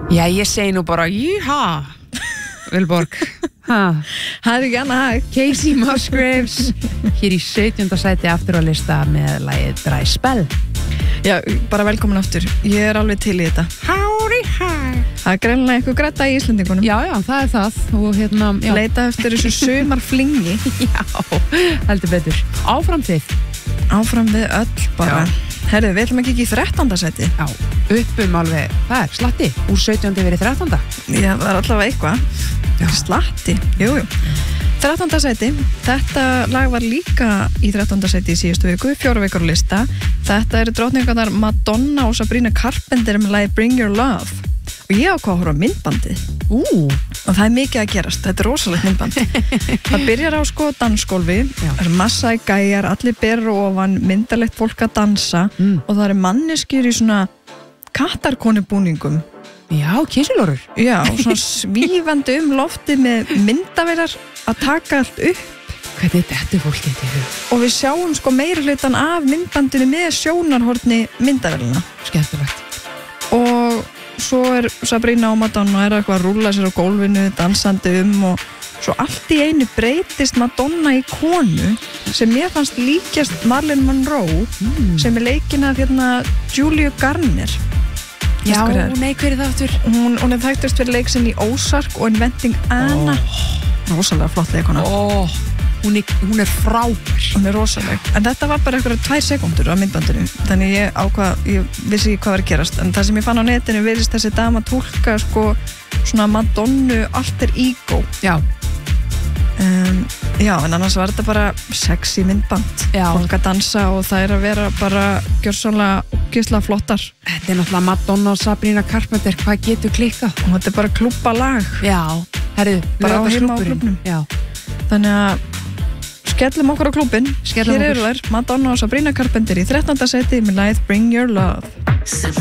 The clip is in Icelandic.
Já, ég segi nú bara, jíha, Vilborg. Það er ekki annað hægt. Casey Musgraves, hér í 17. sæti aftur á lista með lagið Dry Spell. Já, bara velkomin aftur. Ég alveg til í þetta. Howdy hi. Það greinilega eitthvað gretta í Íslendingunum. Já, það er það. Og já. Leita eftir þessu sumarflingi. Já, heldur betur. Áfram þið. Áfram við öll bara. Já. Herðu, við ætlum ekki í 13. sæti. Já, alveg, það er slatti. Úr 17. verið 13. Já, það er allavega eitthvað. Slatti, jú. 13. sæti. Þetta lag var líka í 13. sæti í síðustu viku, 4 vikur á lista. Þetta eru drottningarnar Madonna og Sabrina Carpenter með lagið Bring Your Love. Og ég ákvað að horfa á myndbandið. Og það er mikið að gerast. Þetta er rosalegt myndband. Það byrjar á dansgólfi. Það er massa í gæjar, allir berur ofan, myndalegt fólk að dansa. Og það eru manneskjur í svona kattarkonubúningum. Já, kísilórur. Já, svona svífandi loftið með myndavélar að taka allt upp. Hvernig þetta fólkið til þau? Og við sjáum meiri hlutan af myndbandinu með sjónarhorni myndavélina. Skemmtilegt. Og svo er Sabrina og Madonna eitthvað að rúlla sér á gólfinu, dansandi og svo allt í einu breytist Madonna í konu sem mér fannst líkjast Marilyn Monroe sem er leikin af Julia Garner. Já, nei, hver er það aftur? Hún er þekktust fyrir leik sinn í Ozark og Inventing Anna. Rosalega flott leikona. Hún er frábær. Hún er rosaleg. En þetta var bara eitthvað 2 sekúndur á myndbandinu. Þannig ég vissi ekki hvað var að gerast. En það sem ég fann á netinu virðist þessi dama túlka svona Madonnu alter ego. Já. Já, en annars var þetta bara sexy myndband. Fólk að dansa og það er að vera bara gjörsamlega ógeðslega flottar. Þetta er náttúrulega Madonna og Sabrina Carpenter, hvað getur klikkað? Og þetta er bara klúbbalag. Já, herru, bara á heima á klúbbnum. Já. Þannig að skellum okkur á klúbbin. Hér eru þær, Madonna og Sabrina Carpenter í 13. sæti með lagið Bring Your Love.